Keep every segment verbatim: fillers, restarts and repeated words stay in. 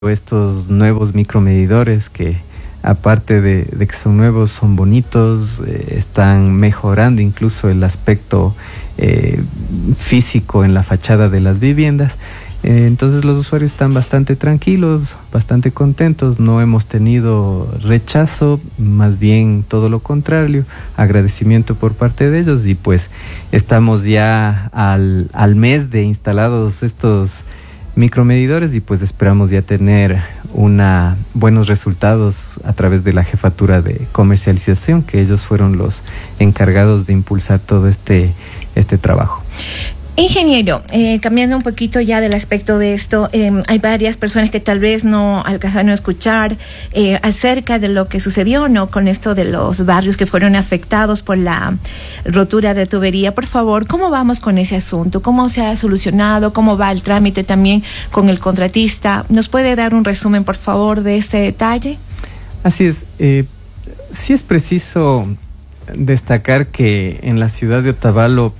estos nuevos micromedidores que, aparte de, de que son nuevos, son bonitos, eh, están mejorando incluso el aspecto eh, físico en la fachada de las viviendas. Eh, entonces los usuarios están bastante tranquilos, bastante contentos, no hemos tenido rechazo, más bien todo lo contrario, agradecimiento por parte de ellos, y pues estamos ya al, al mes de instalados estos micromedidores y pues esperamos ya tener una buenos resultados a través de la jefatura de comercialización, que ellos fueron los encargados de impulsar todo este, este trabajo. Ingeniero, eh, cambiando un poquito ya del aspecto de esto, eh, hay varias personas que tal vez no alcanzaron a escuchar eh, acerca de lo que sucedió, ¿no?, con esto de los barrios que fueron afectados por la rotura de tubería. Por favor, ¿cómo vamos con ese asunto? ¿Cómo se ha solucionado? ¿Cómo va el trámite también con el contratista? ¿Nos puede dar un resumen, por favor, de este detalle? Así es. Eh, sí es preciso destacar que en la ciudad de Otavalo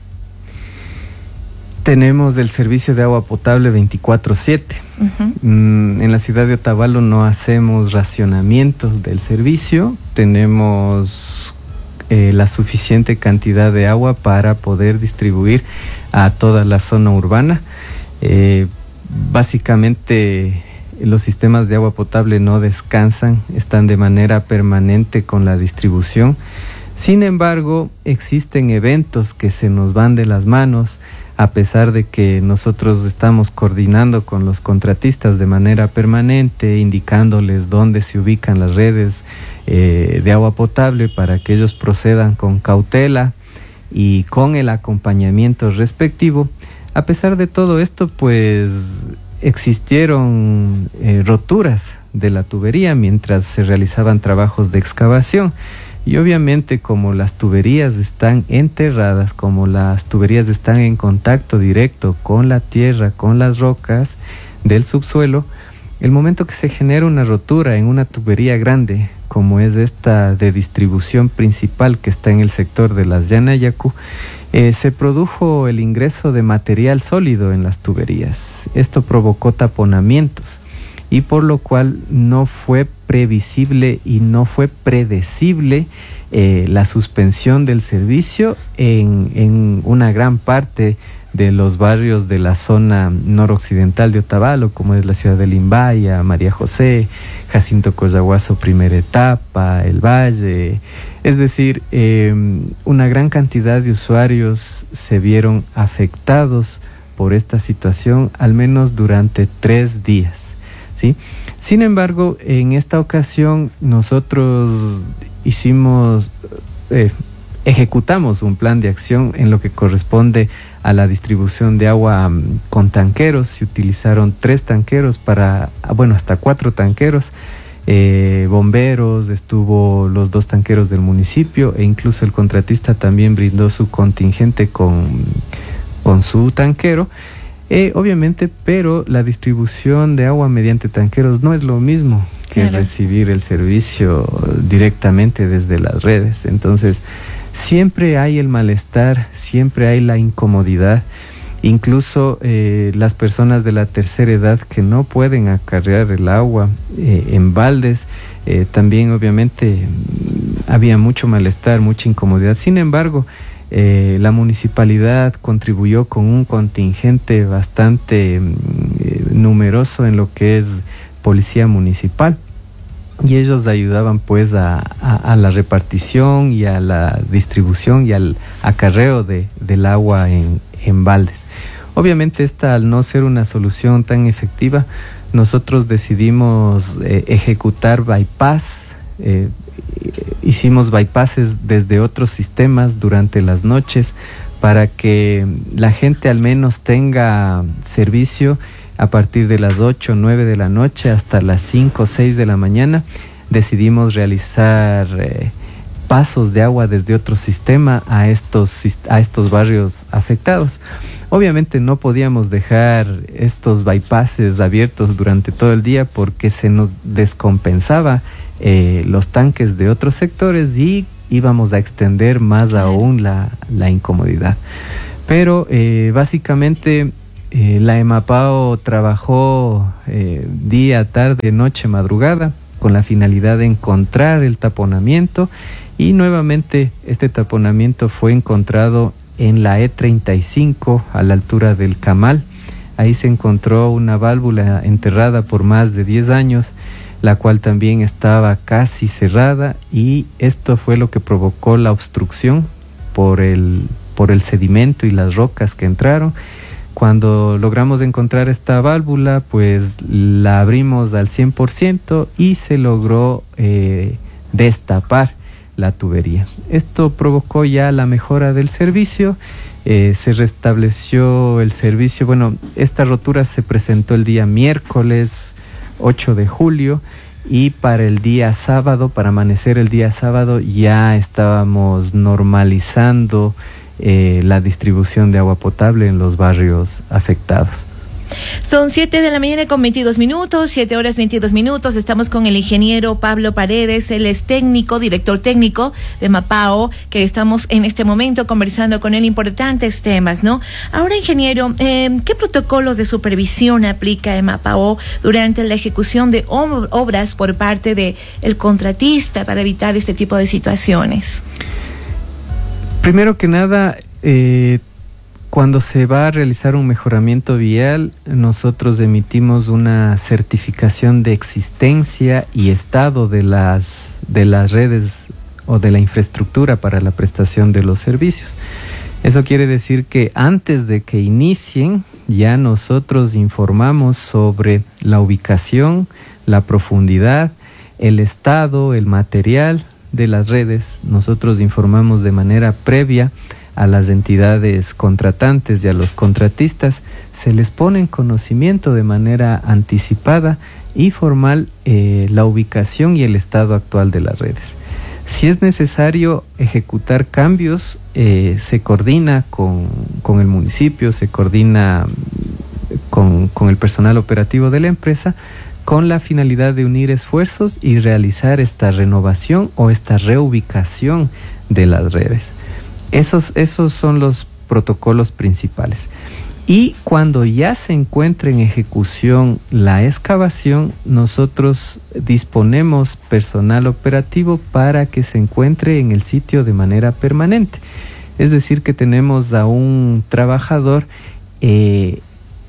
tenemos el servicio de agua potable veinticuatro siete. Uh-huh. Mm, en la ciudad de Otavalo no hacemos racionamientos del servicio, tenemos eh, la suficiente cantidad de agua para poder distribuir a toda la zona urbana. Eh, básicamente los sistemas de agua potable no descansan, están de manera permanente con la distribución. Sin embargo, existen eventos que se nos van de las manos, a pesar de que nosotros estamos coordinando con los contratistas de manera permanente, indicándoles dónde se ubican las redes eh, de agua potable para que ellos procedan con cautela y con el acompañamiento respectivo. A pesar de todo esto, pues existieron eh, roturas de la tubería mientras se realizaban trabajos de excavación. Y obviamente, como las tuberías están enterradas, como las tuberías están en contacto directo con la tierra, con las rocas del subsuelo, el momento que se genera una rotura en una tubería grande, como es esta de distribución principal que está en el sector de las Llanayacu, eh, se produjo el ingreso de material sólido en las tuberías. Esto provocó taponamientos, y por lo cual no fue previsible y no fue predecible eh, la suspensión del servicio en, en una gran parte de los barrios de la zona noroccidental de Otavalo, como es la ciudad de Limbaya, María José, Jacinto Collahuaso, primera etapa, El Valle. Es decir, eh, una gran cantidad de usuarios se vieron afectados por esta situación, al menos durante tres días. ¿Sí? Sin embargo, en esta ocasión nosotros hicimos, eh, ejecutamos un plan de acción en lo que corresponde a la distribución de agua um, con tanqueros. Se utilizaron tres tanqueros para, bueno, hasta cuatro tanqueros, eh, bomberos, estuvo los dos tanqueros del municipio, e incluso el contratista también brindó su contingente con, con su tanquero. Eh, obviamente, pero la distribución de agua mediante tanqueros no es lo mismo que claro. recibir el servicio directamente desde las redes. Entonces, siempre hay el malestar, siempre hay la incomodidad. Incluso eh, las personas de la tercera edad que no pueden acarrear el agua eh, en baldes, eh, también obviamente había mucho malestar, mucha incomodidad. Sin embargo, Eh, la municipalidad contribuyó con un contingente bastante eh, numeroso en lo que es policía municipal, y ellos ayudaban pues a, a, a la repartición y a la distribución y al acarreo de, del agua en, en baldes. Obviamente, esta, al no ser una solución tan efectiva, nosotros decidimos eh, ejecutar bypass. Eh, hicimos bypasses desde otros sistemas durante las noches para que la gente al menos tenga servicio a partir de las ocho o nueve de la noche hasta las cinco o seis de la mañana. Decidimos realizar eh, pasos de agua desde otro sistema a estos, a estos barrios afectados. Obviamente no podíamos dejar estos bypasses abiertos durante todo el día porque se nos descompensaba eh, los tanques de otros sectores y íbamos a extender más aún la, la incomodidad. Pero eh, básicamente eh, la EMAPAO trabajó eh, día, tarde, noche, madrugada, con la finalidad de encontrar el taponamiento, y nuevamente este taponamiento fue encontrado en la E treinta y cinco, a la altura del Camal. Ahí se encontró una válvula enterrada por más de diez años, la cual también estaba casi cerrada, y esto fue lo que provocó la obstrucción por el, por el sedimento y las rocas que entraron. Cuando logramos encontrar esta válvula, pues la abrimos al cien por ciento y se logró eh, destapar la tubería. Esto provocó ya la mejora del servicio, eh, se restableció el servicio. Bueno, esta rotura se presentó el día miércoles ocho de julio, y para el día sábado, para amanecer el día sábado, ya estábamos normalizando eh, la distribución de agua potable en los barrios afectados. Son siete de la mañana con veintidós minutos, siete horas veintidós minutos. Estamos con el ingeniero Pablo Paredes. Él es técnico, director técnico de MAPAO, que estamos en este momento conversando con él importantes temas, ¿no? Ahora, ingeniero, eh, ¿qué protocolos de supervisión aplica MAPAO durante la ejecución de ob- obras por parte de el contratista para evitar este tipo de situaciones? Primero que nada, eh, cuando se va a realizar un mejoramiento vial, nosotros emitimos una certificación de existencia y estado de las, de las redes o de la infraestructura para la prestación de los servicios. Eso quiere decir que antes de que inicien, ya nosotros informamos sobre la ubicación, la profundidad, el estado, el material de las redes. Nosotros informamos de manera previa a las entidades contratantes y a los contratistas. Se les pone en conocimiento de manera anticipada y formal eh, la ubicación y el estado actual de las redes. Si es necesario ejecutar cambios, eh, se coordina con, con el municipio, se coordina con, con el personal operativo de la empresa, con la finalidad de unir esfuerzos y realizar esta renovación o esta reubicación de las redes. Esos, esos son los protocolos principales. Y cuando ya se encuentre en ejecución la excavación, nosotros disponemos personal operativo para que se encuentre en el sitio de manera permanente. Es decir, que tenemos a un trabajador eh,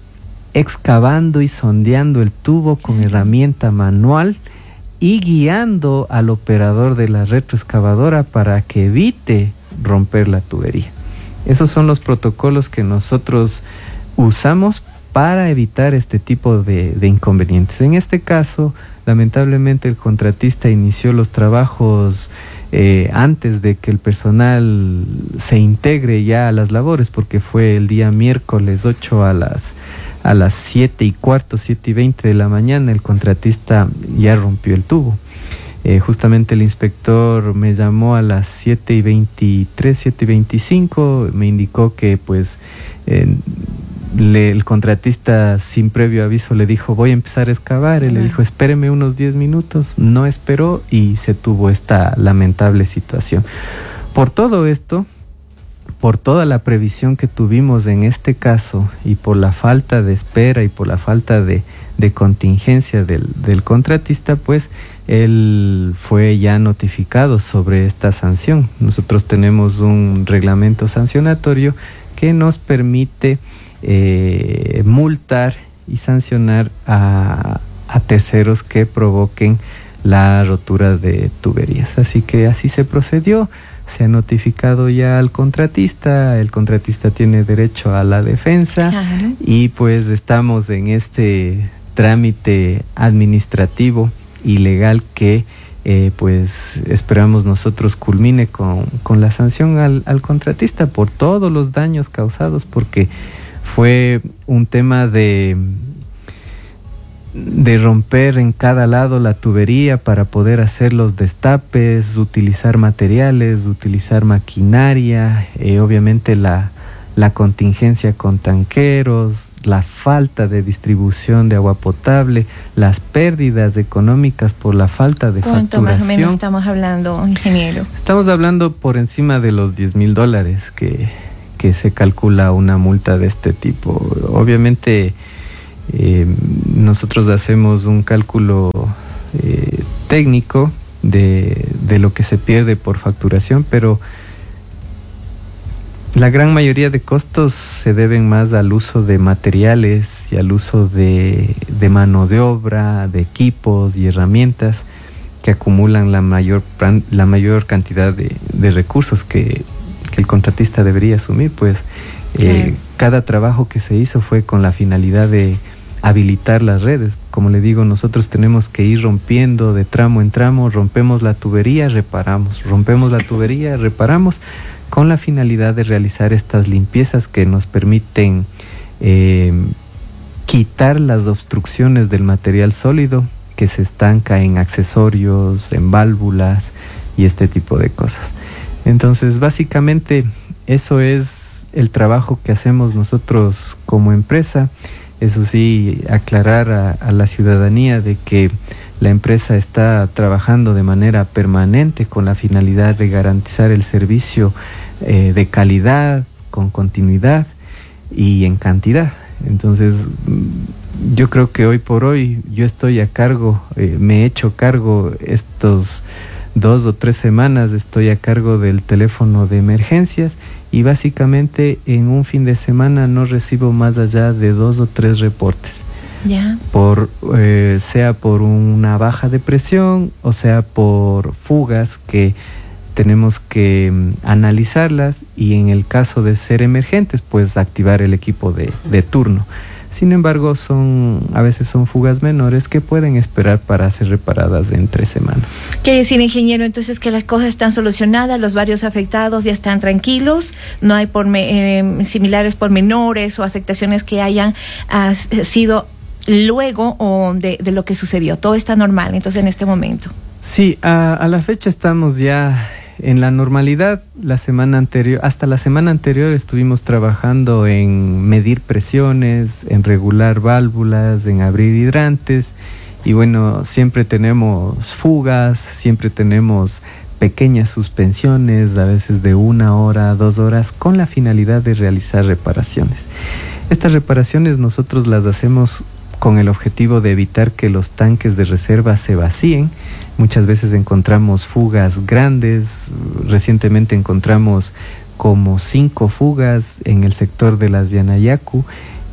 excavando y sondeando el tubo con herramienta manual y guiando al operador de la retroexcavadora para que evite romper la tubería. Esos son los protocolos que nosotros usamos para evitar este tipo de, de inconvenientes. En este caso, lamentablemente el contratista inició los trabajos eh, antes de que el personal se integre ya a las labores, porque fue el día miércoles ocho a las a las siete y cuarto, siete y veinte de la mañana, el contratista ya rompió el tubo. Eh, justamente el inspector me llamó a las siete y veintitrés, siete y veinticinco, me indicó que pues eh, le, el contratista sin previo aviso le dijo voy a empezar a excavar. Él le dijo espéreme unos diez minutos, no esperó y se tuvo esta lamentable situación. Por todo esto, por toda la previsión que tuvimos en este caso y por la falta de espera y por la falta de, de contingencia del, del contratista, pues él fue ya notificado sobre esta sanción. Nosotros tenemos un reglamento sancionatorio que nos permite eh, multar y sancionar a, a terceros que provoquen la rotura de tuberías. Así que así se procedió. Se ha notificado ya al contratista, el contratista tiene derecho a la defensa. Claro. Y pues estamos en este trámite administrativo y legal que eh, pues esperamos nosotros culmine con, con la sanción al, al contratista por todos los daños causados, porque fue un tema de de romper en cada lado la tubería para poder hacer los destapes, utilizar materiales, utilizar maquinaria, eh, obviamente la, la contingencia con tanqueros, la falta de distribución de agua potable, las pérdidas económicas por la falta de ¿Cuánto facturación. más o menos estamos hablando, ingeniero? Estamos hablando por encima de los diez mil dólares que, que se calcula una multa de este tipo. Obviamente eh, nosotros hacemos un cálculo eh, técnico de, de lo que se pierde por facturación, pero la gran mayoría de costos se deben más al uso de materiales y al uso de, de mano de obra, de equipos y herramientas que acumulan la mayor, la mayor cantidad de, de recursos que, que el contratista debería asumir. Pues eh, claro. Cada trabajo que se hizo fue con la finalidad de habilitar las redes. Como le digo, nosotros tenemos que ir rompiendo de tramo en tramo, rompemos la tubería, reparamos, rompemos la tubería, reparamos, con la finalidad de realizar estas limpiezas que nos permiten eh, quitar las obstrucciones del material sólido que se estanca en accesorios, en válvulas y este tipo de cosas. Entonces, básicamente, eso es el trabajo que hacemos nosotros como empresa. Eso sí, aclarar a, a la ciudadanía de que la empresa está trabajando de manera permanente con la finalidad de garantizar el servicio eh, de calidad, con continuidad y en cantidad. Entonces, yo creo que hoy por hoy yo estoy a cargo, eh, me he hecho cargo estos dos o tres semanas, estoy a cargo del teléfono de emergencias y básicamente en un fin de semana no recibo más allá de dos o tres reportes. Ya. Por, eh, sea por una baja de presión o sea por fugas que tenemos que um, analizarlas y en el caso de ser emergentes, pues activar el equipo de, de turno. Sin embargo, son a veces son fugas menores que pueden esperar para ser reparadas en tres semanas. Quiere decir, ingeniero, entonces que las cosas están solucionadas, los barrios afectados ya están tranquilos, no hay por me, eh, similares pormenores o afectaciones que hayan uh, sido luego o de, de lo que sucedió. Todo está normal, entonces, en este momento. Sí, a, a la fecha estamos ya en la normalidad. La semana anterior, hasta la semana anterior estuvimos trabajando en medir presiones, en regular válvulas, en abrir hidrantes y bueno, siempre tenemos fugas, siempre tenemos pequeñas suspensiones, a veces de una hora, dos horas, con la finalidad de realizar reparaciones. Estas reparaciones nosotros las hacemos con el objetivo de evitar que los tanques de reserva se vacíen. Muchas veces encontramos fugas grandes, recientemente encontramos como cinco fugas en el sector de las Yanayacu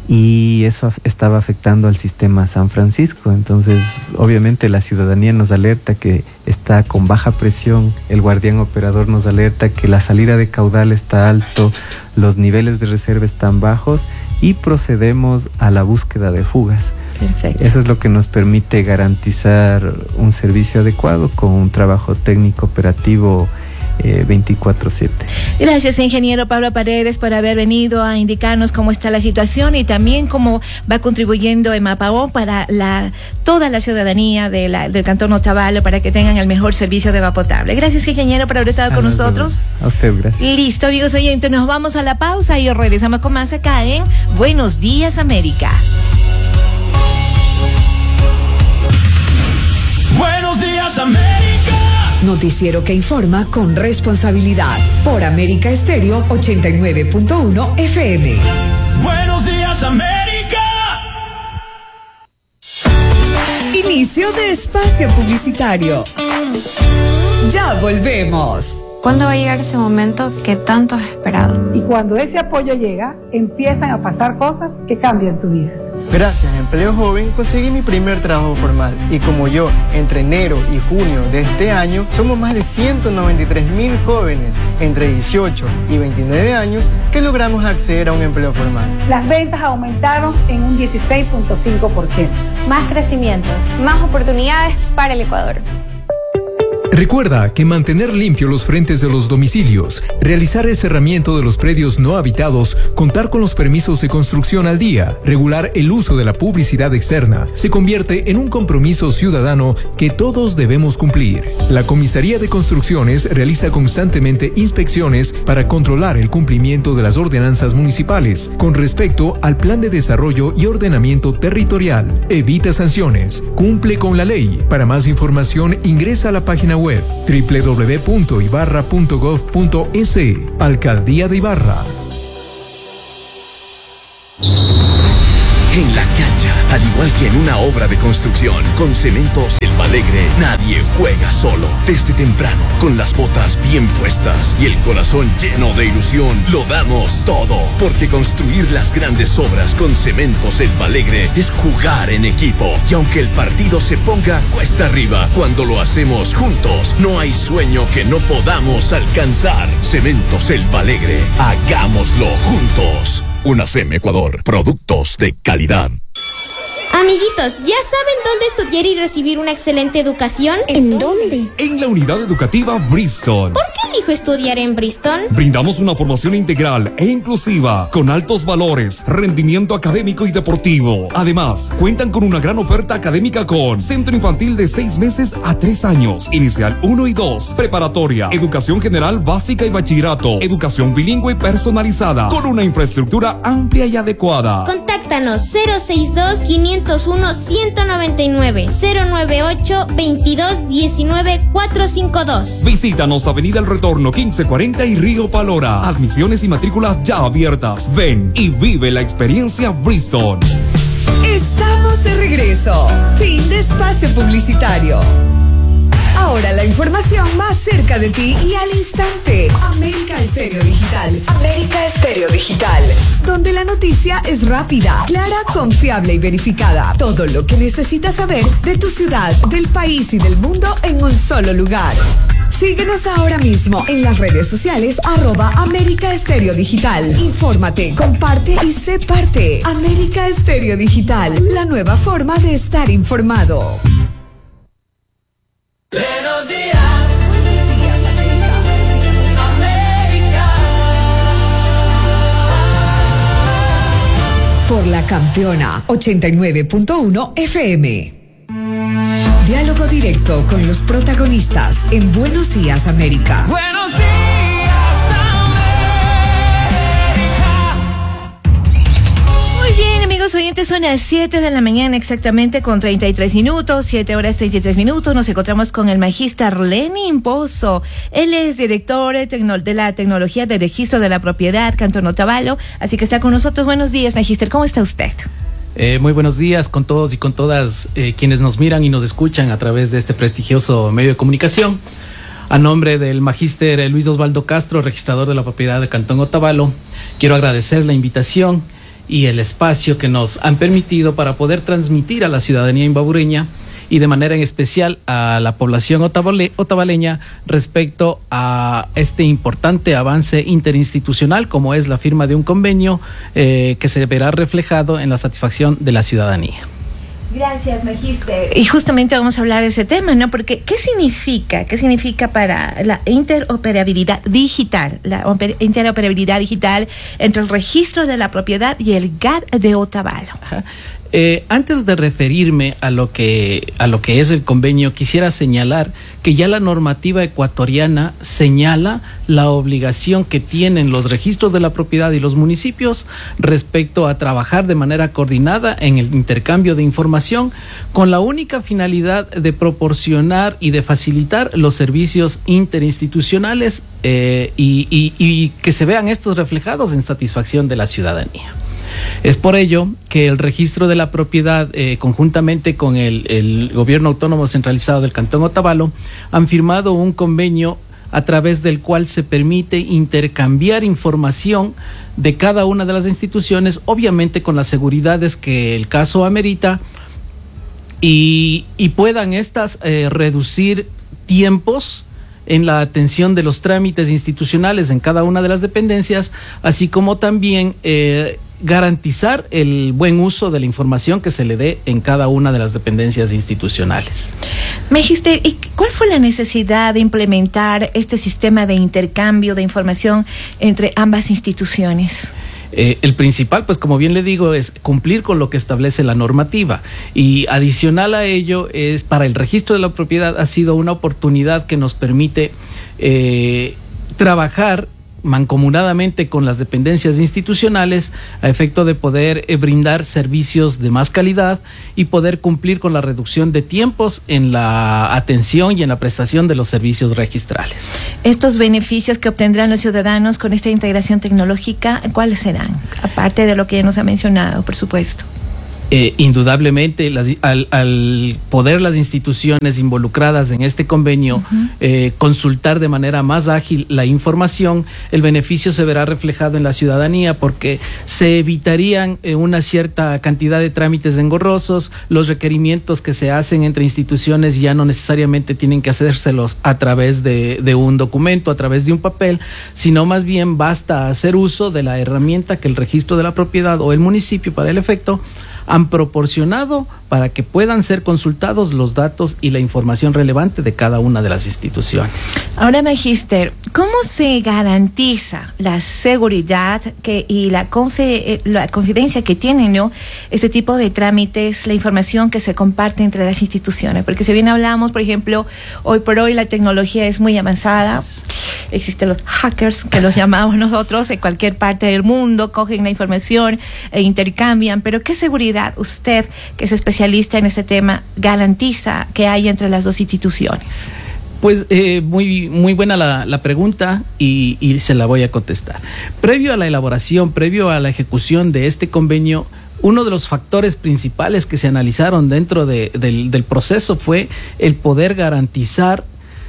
y eso estaba afectando al sistema San Francisco. Entonces, obviamente la ciudadanía nos alerta que está con baja presión, el guardián operador nos alerta que la salida de caudal está alto, los niveles de reserva están bajos y procedemos a la búsqueda de fugas. Perfecto. Eso es lo que nos permite garantizar un servicio adecuado con un trabajo técnico operativo eh, veinticuatro siete. Gracias, ingeniero Pablo Paredes, por haber venido a indicarnos cómo está la situación y también cómo va contribuyendo EMAPAO para la, toda la ciudadanía de la, del Cantón Otavalo para que tengan el mejor servicio de agua potable. Gracias, ingeniero, por haber estado a con nosotros. A usted, gracias. Listo, amigos oyentes, nos vamos a la pausa y regresamos con más acá en Buenos Días, América. Buenos días, América. Noticiero que informa con responsabilidad por América Estéreo ochenta y nueve punto uno F M. Buenos días, América. Inicio de espacio publicitario. Ya volvemos. ¿Cuándo va a llegar ese momento que tanto has esperado? Y cuando ese apoyo llega, empiezan a pasar cosas que cambian tu vida. Gracias a Empleo Joven conseguí mi primer trabajo formal y como yo, entre enero y junio de este año, somos más de ciento noventa y tres mil jóvenes entre dieciocho y veintinueve años que logramos acceder a un empleo formal. Las ventas aumentaron en un dieciséis punto cinco por ciento. Más crecimiento, más oportunidades para el Ecuador. Recuerda que mantener limpios los frentes de los domicilios, realizar el cerramiento de los predios no habitados, contar con los permisos de construcción al día, regular el uso de la publicidad externa, se convierte en un compromiso ciudadano que todos debemos cumplir. La Comisaría de Construcciones realiza constantemente inspecciones para controlar el cumplimiento de las ordenanzas municipales con respecto al Plan de Desarrollo y Ordenamiento Territorial. Evita sanciones, cumple con la ley. Para más información ingresa a la página web doble u doble u doble u punto ibarra punto gov punto es. Alcaldía de Ibarra. En la cancha, al igual que en una obra de construcción, con Cementos El Alegre, nadie juega solo. Desde temprano, con las botas bien puestas y el corazón lleno de ilusión, lo damos todo. Porque construir las grandes obras con Cementos El Alegre es jugar en equipo. Y aunque el partido se ponga cuesta arriba, cuando lo hacemos juntos, no hay sueño que no podamos alcanzar. Cementos El Alegre, hagámoslo juntos. UNACEM Ecuador, productos de calidad. Amiguitos, ¿ya saben dónde estudiar y recibir una excelente educación? ¿En dónde? En la unidad educativa Bristol. ¿Por qué elijo estudiar en Bristol? Brindamos una formación integral e inclusiva, con altos valores, rendimiento académico y deportivo. Además, cuentan con una gran oferta académica con centro infantil de seis meses a tres años, inicial uno y dos, preparatoria, educación general básica y bachillerato, educación bilingüe personalizada, con una infraestructura amplia y adecuada. Contáctanos cero seis dos, quinientos uno, ciento noventa y nueve, cero nueve ocho, veintidós, diecinueve, cuatrocientos cincuenta y dos. Visítanos Avenida El Retorno quince cuarenta y Río Palora. Admisiones y matrículas ya abiertas. Ven y vive la experiencia Bristol. Estamos de regreso. Fin de espacio publicitario. Ahora la información más cerca de ti y al instante. América Estéreo Digital. América Estéreo Digital. Donde la noticia es rápida, clara, confiable y verificada. Todo lo que necesitas saber de tu ciudad, del país y del mundo en un solo lugar. Síguenos ahora mismo en las redes sociales arroba América Estéreo Digital. Infórmate, comparte y sé parte. América Estéreo Digital, la nueva forma de estar informado. Buenos días. Buenos días, América. América. Por la campeona ochenta y nueve punto uno F M. Diálogo directo con los protagonistas en Buenos Días, América. Buenos días, Muy bien, amigos oyentes, son las siete de la mañana exactamente con treinta y tres minutos, siete horas treinta y tres minutos. Nos encontramos con el magíster Lenin Pozo. Él es director de la tecnología de registro de la propiedad, Cantón Otavalo, así que está con nosotros. Buenos días, magíster, ¿cómo está usted? Eh, muy buenos días con todos y con todas eh, quienes nos miran y nos escuchan a través de este prestigioso medio de comunicación. A nombre del magíster Luis Osvaldo Castro, registrador de la propiedad de Cantón Otavalo, quiero agradecer la invitación y el espacio que nos han permitido para poder transmitir a la ciudadanía imbabureña y de manera en especial a la población otavale, otavaleña respecto a este importante avance interinstitucional como es la firma de un convenio eh, que se verá reflejado en la satisfacción de la ciudadanía. Gracias, magíster. Y justamente vamos a hablar de ese tema, ¿no? Porque ¿qué significa? ¿Qué significa para la interoperabilidad digital? La interoperabilidad digital entre el registro de la propiedad y el G A D de Otavalo. Ajá. Eh, antes de referirme a lo que a lo que es el convenio, quisiera señalar que ya la normativa ecuatoriana señala la obligación que tienen los registros de la propiedad y los municipios respecto a trabajar de manera coordinada en el intercambio de información con la única finalidad de proporcionar y de facilitar los servicios interinstitucionales eh, y, y, y que se vean estos reflejados en satisfacción de la ciudadanía. Es por ello que el registro de la propiedad, eh, conjuntamente con el, el Gobierno Autónomo Centralizado del Cantón Otavalo, han firmado un convenio a través del cual se permite intercambiar información de cada una de las instituciones, obviamente con las seguridades que el caso amerita, y, y puedan estas eh, reducir tiempos en la atención de los trámites institucionales en cada una de las dependencias, así como también eh, garantizar el buen uso de la información que se le dé en cada una de las dependencias institucionales. Magister, ¿y cuál fue la necesidad de implementar este sistema de intercambio de información entre ambas instituciones? Eh, el principal, pues como bien le digo, es cumplir con lo que establece la normativa, y adicional a ello es para el registro de la propiedad ha sido una oportunidad que nos permite eh, trabajar mancomunadamente con las dependencias institucionales a efecto de poder eh, brindar servicios de más calidad y poder cumplir con la reducción de tiempos en la atención y en la prestación de los servicios registrales. Estos beneficios que obtendrán los ciudadanos con esta integración tecnológica, ¿cuáles serán? Aparte de lo que ya nos ha mencionado, por supuesto. Eh, indudablemente, las, al, al poder las instituciones involucradas en este convenio uh-huh. eh, consultar de manera más ágil la información, el beneficio se verá reflejado en la ciudadanía porque se evitarían eh, una cierta cantidad de trámites engorrosos, los requerimientos que se hacen entre instituciones ya no necesariamente tienen que hacérselos a través de, de un documento, a través de un papel, sino más bien basta hacer uso de la herramienta que el registro de la propiedad o el municipio para el efecto han proporcionado para que puedan ser consultados los datos y la información relevante de cada una de las instituciones. Ahora, Magíster, ¿cómo se garantiza la seguridad que, y la, confe, la confidencia que tienen, ¿no?, este tipo de trámites, la información que se comparte entre las instituciones? Porque si bien hablamos, por ejemplo, hoy por hoy la tecnología es muy avanzada, existen los hackers, que los llamamos nosotros, en cualquier parte del mundo, cogen la información e intercambian, pero ¿qué seguridad usted, que es especialista en este tema, garantiza que hay entre las dos instituciones? Pues eh, muy muy buena la, la pregunta y, y se la voy a contestar. Previo a la elaboración, previo a la ejecución de este convenio, uno de los factores principales que se analizaron dentro de, del, del proceso fue el poder garantizar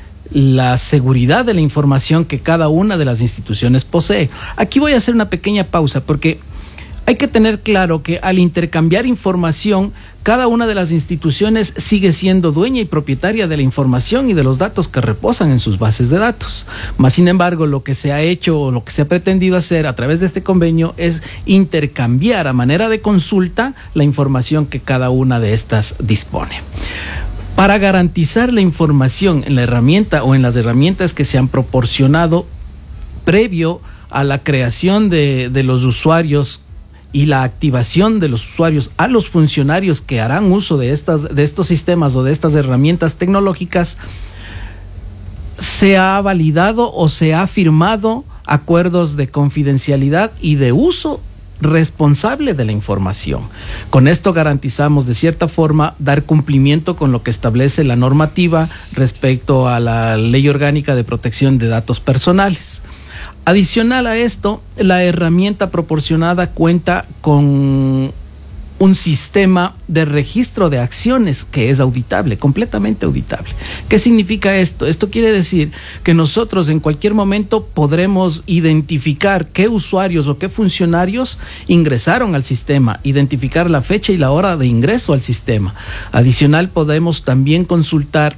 la seguridad de la información que cada una de las instituciones posee. Aquí voy a hacer una pequeña pausa porque hay que tener claro que al intercambiar información, cada una de las instituciones sigue siendo dueña y propietaria de la información y de los datos que reposan en sus bases de datos. Más sin embargo, lo que se ha hecho o lo que se ha pretendido hacer a través de este convenio es intercambiar a manera de consulta la información que cada una de estas dispone. Para garantizar la información en la herramienta o en las herramientas que se han proporcionado previo a la creación de, de los usuarios y la activación de los usuarios a los funcionarios que harán uso de estas, de estos sistemas o de estas herramientas tecnológicas, se ha validado o se ha firmado acuerdos de confidencialidad y de uso responsable de la información. Con esto garantizamos de cierta forma dar cumplimiento con lo que establece la normativa respecto a la Ley Orgánica de Protección de Datos Personales. Adicional a esto, la herramienta proporcionada cuenta con un sistema de registro de acciones que es auditable, completamente auditable. ¿Qué significa esto? Esto quiere decir que nosotros en cualquier momento podremos identificar qué usuarios o qué funcionarios ingresaron al sistema, identificar la fecha y la hora de ingreso al sistema. Adicional, podemos también consultar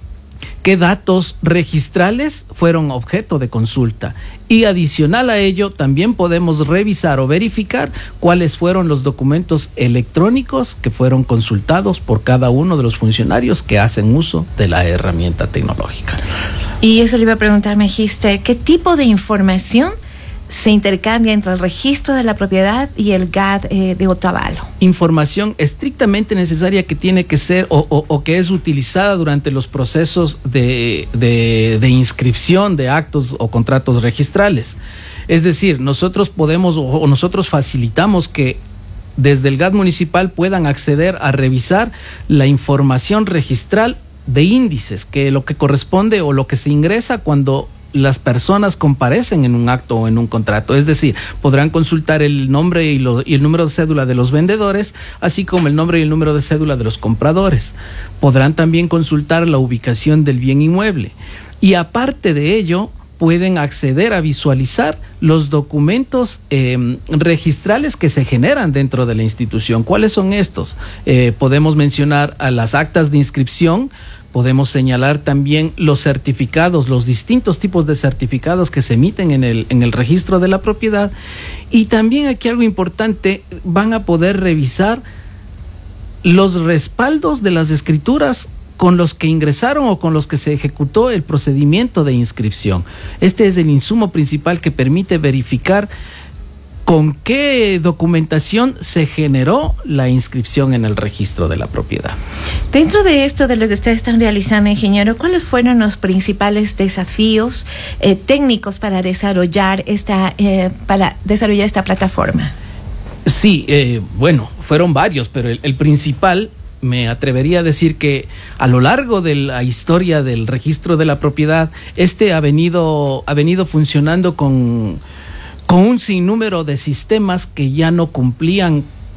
qué datos registrales fueron objeto de consulta. Y adicional a ello, también podemos revisar o verificar cuáles fueron los documentos electrónicos que fueron consultados por cada uno de los funcionarios que hacen uso de la herramienta tecnológica. Y eso le iba a preguntar, Magíster, ¿qué tipo de información se intercambia entre el registro de la propiedad y el G A D eh, de Otavalo? Información estrictamente necesaria que tiene que ser o, o, o que es utilizada durante los procesos de, de, de inscripción de actos o contratos registrales. Es decir, nosotros podemos o, o nosotros facilitamos que desde el G A D municipal puedan acceder a revisar la información registral de índices, que lo que corresponde o lo que se ingresa cuando las personas comparecen en un acto o en un contrato. Es decir, podrán consultar el nombre y, lo, y el número de cédula de los vendedores, así como el nombre y el número de cédula de los compradores. Podrán también consultar la ubicación del bien inmueble. Y aparte de ello, pueden acceder a visualizar los documentos eh, registrales que se generan dentro de la institución. ¿Cuáles son estos? Eh, podemos mencionar a las actas de inscripción. Podemos señalar también los certificados, los distintos tipos de certificados que se emiten en el, en el registro de la propiedad. Y también aquí algo importante, van a poder revisar los respaldos de las escrituras con los que ingresaron o con los que se ejecutó el procedimiento de inscripción. Este es el insumo principal que permite verificar con qué documentación se generó la inscripción en el registro de la propiedad. Dentro de esto, de lo que ustedes están realizando, ingeniero, ¿cuáles fueron los principales desafíos eh, técnicos para desarrollar esta eh, para desarrollar esta plataforma? Sí, eh, bueno, fueron varios, pero el, el principal, me atrevería a decir que a lo largo de la historia del registro de la propiedad, este ha venido ha venido funcionando con con un sinnúmero de sistemas que ya no cumplían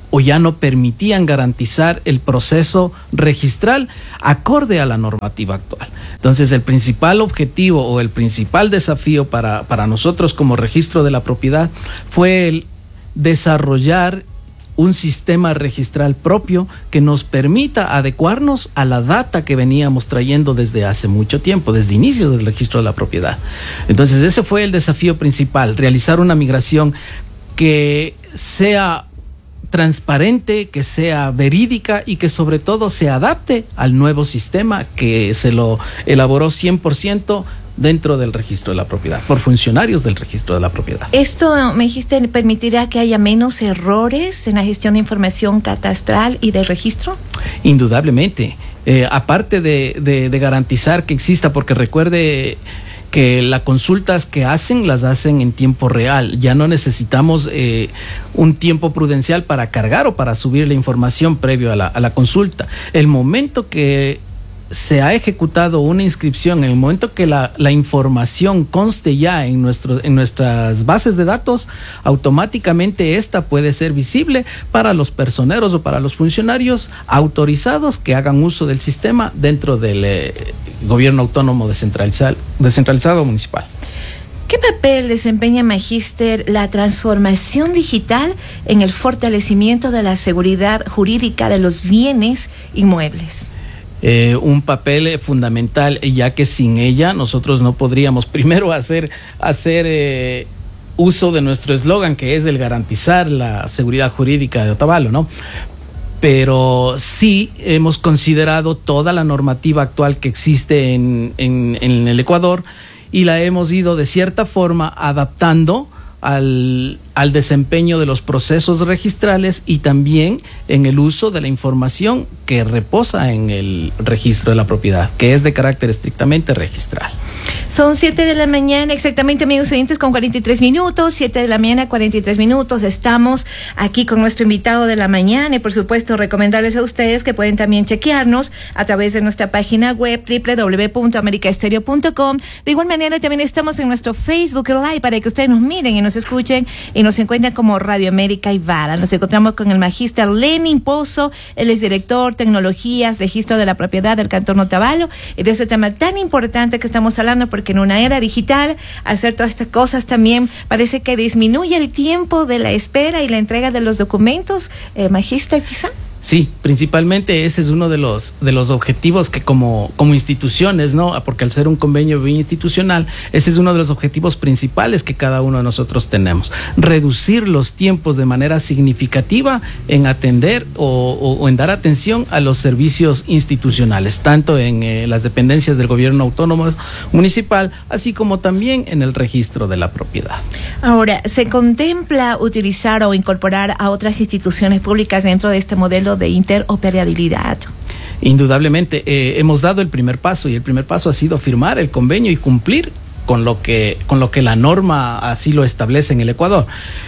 o ya no permitían garantizar el proceso registral acorde a la normativa actual. Entonces, el principal objetivo o el principal desafío para, para nosotros como registro de la propiedad fue el desarrollar un sistema registral propio que nos permita adecuarnos a la data que veníamos trayendo desde hace mucho tiempo, desde inicio del registro de la propiedad. Entonces, ese fue el desafío principal, realizar una migración que sea transparente, que sea verídica y que sobre todo se adapte al nuevo sistema que se lo elaboró cien por ciento dentro del registro de la propiedad, por funcionarios del registro de la propiedad. Esto, me dijiste, permitirá que haya menos errores en la gestión de información catastral y de registro. Indudablemente, eh, aparte de, de, de garantizar que exista, porque recuerde que las consultas que hacen las hacen en tiempo real. Ya no necesitamos eh, un tiempo prudencial para cargar o para subir la información previo a la, a la consulta. El momento que se ha ejecutado una inscripción, en el momento que la, la información conste ya en, nuestro, en nuestras bases de datos, automáticamente esta puede ser visible para los personeros o para los funcionarios autorizados que hagan uso del sistema dentro del eh, gobierno autónomo descentralizado, descentralizado municipal. ¿Qué papel desempeña, Magíster, la transformación digital en el fortalecimiento de la seguridad jurídica de los bienes inmuebles? Eh, un papel fundamental, ya que sin ella nosotros no podríamos primero hacer, hacer eh, uso de nuestro eslogan, que es el garantizar la seguridad jurídica de Otavalo, ¿no? Pero sí hemos considerado toda la normativa actual que existe en, en, en el Ecuador y la hemos ido de cierta forma adaptando al, al desempeño de los procesos registrales y también en el uso de la información que reposa en el registro de la propiedad, que es de carácter estrictamente registral. Son siete de la mañana, exactamente, amigos oyentes, con cuarenta y tres minutos, siete de la mañana, cuarenta y tres minutos. Estamos aquí con nuestro invitado de la mañana y, por supuesto, recomendarles a ustedes que pueden también chequearnos a través de nuestra página web doble u doble u doble u punto america estéreo punto com. De igual manera, también estamos en nuestro Facebook Live para que ustedes nos miren y nos escuchen y nos encuentren como Radio América Ivara. Nos encontramos con el magíster Lenin Pozo, él es director, tecnologías, registro de la propiedad del Cantón Otavalo, y de este tema tan importante que estamos hablando, porque en una era digital, hacer todas estas cosas también parece que disminuye el tiempo de la espera y la entrega de los documentos. Eh, magíster, quizá. Sí, principalmente ese es uno de los de los objetivos que como como instituciones, ¿no? Porque al ser un convenio institucional, ese es uno de los objetivos principales que cada uno de nosotros tenemos. Reducir los tiempos de manera significativa en atender o, o, o en dar atención a los servicios institucionales, tanto en eh, las dependencias del gobierno autónomo municipal, así como también en el registro de la propiedad. Ahora, ¿se contempla utilizar o incorporar a otras instituciones públicas dentro de este modelo de interoperabilidad? Indudablemente, eh, hemos dado el primer paso y el primer paso ha sido firmar el convenio y cumplir con lo que, con lo que la norma así lo establece en el Ecuador.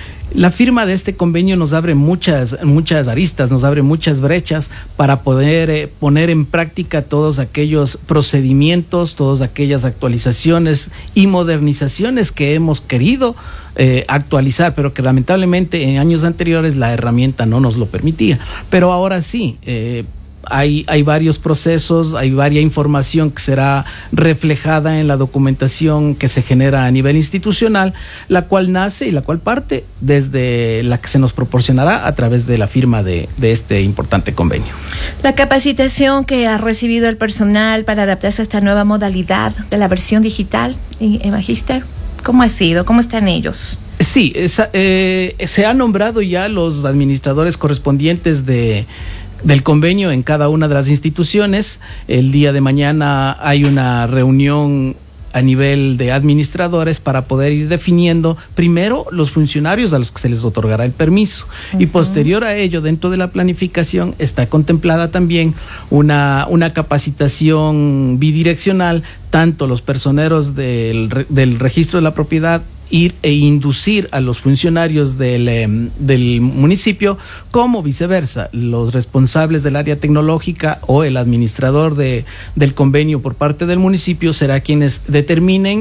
La firma de este convenio nos abre muchas, muchas aristas, nos abre muchas brechas para poder eh, poner en práctica todos aquellos procedimientos, todas aquellas actualizaciones y modernizaciones que hemos querido eh, actualizar, pero que lamentablemente en años anteriores la herramienta no nos lo permitía. Pero ahora sí, eh, Hay, hay varios procesos, hay varia información que será reflejada en la documentación que se genera a nivel institucional, la cual nace y la cual parte desde la que se nos proporcionará a través de la firma de, de este importante convenio. La capacitación que ha recibido el personal para adaptarse a esta nueva modalidad de la versión digital, eh, Magíster, ¿cómo ha sido? ¿Cómo están ellos? Sí, esa, eh, se han nombrado ya los administradores correspondientes de del convenio en cada una de las instituciones. El día de mañana hay una reunión a nivel de administradores para poder ir definiendo primero los funcionarios a los que se les otorgará el permiso. Uh-huh. Y posterior a ello, dentro de la planificación está contemplada también una, una capacitación bidireccional, tanto los personeros del, del registro de la propiedad ir e inducir a los funcionarios del, eh, del municipio, como viceversa, los responsables del área tecnológica o el administrador de, del convenio por parte del municipio será quienes determinen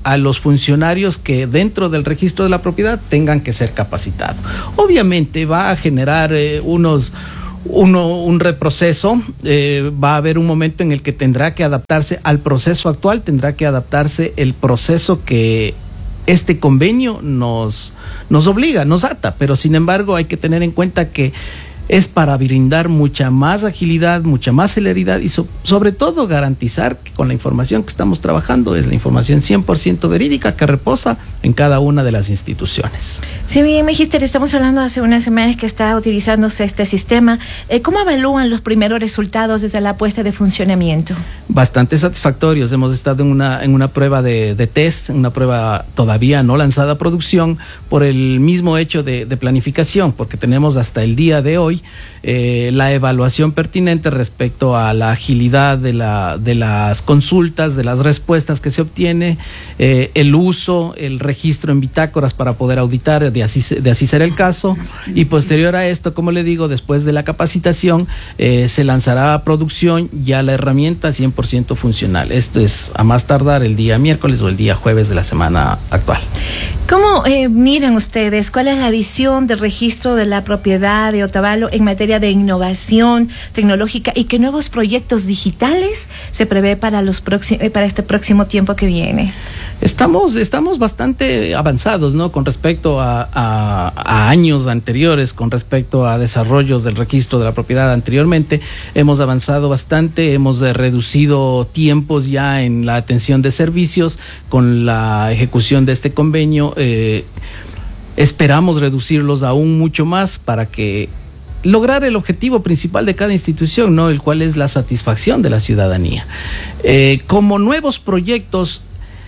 a los funcionarios que dentro del registro de la propiedad tengan que ser capacitados. Obviamente va a generar eh, unos Uno, un reproceso, eh, va a haber un momento en el que tendrá que adaptarse al proceso actual, tendrá que adaptarse el proceso que este convenio nos, nos obliga, nos ata, pero sin embargo hay que tener en cuenta que es para brindar mucha más agilidad, mucha más celeridad y so, sobre todo garantizar que con la información que estamos trabajando es la información cien por ciento verídica que reposa en cada una de las instituciones. Sí, bien, Magister, estamos hablando hace unas semanas que está utilizándose este sistema. Eh, ¿Cómo evalúan los primeros resultados desde la puesta de funcionamiento? Bastante satisfactorios. Hemos estado en una, en una prueba de, de test, una prueba todavía no lanzada a producción por el mismo hecho de, de planificación, porque tenemos hasta el día de hoy Eh, la evaluación pertinente respecto a la agilidad de, la, de las consultas, de las respuestas que se obtiene, eh, el uso, el registro en bitácoras para poder auditar, de así, de así ser el caso, y posterior a esto, como le digo, después de la capacitación, eh, se lanzará a producción ya la herramienta cien por ciento funcional. Esto es a más tardar el día miércoles o el día jueves de la semana actual. ¿Cómo eh, miran ustedes? ¿Cuál es la visión del registro de la propiedad de Otavalo en materia de innovación tecnológica y qué nuevos proyectos digitales se prevé para los próximos, para este próximo tiempo que viene? Estamos, estamos bastante avanzados, ¿no? Con respecto a, a, a años anteriores, con respecto a desarrollos del registro de la propiedad anteriormente, hemos avanzado bastante, hemos eh, reducido tiempos ya en la atención de servicios con la ejecución de este convenio. Eh, esperamos reducirlos aún mucho más para que lograr el objetivo principal de cada institución, ¿no? El cual es la satisfacción de la ciudadanía. Eh, como nuevos proyectos,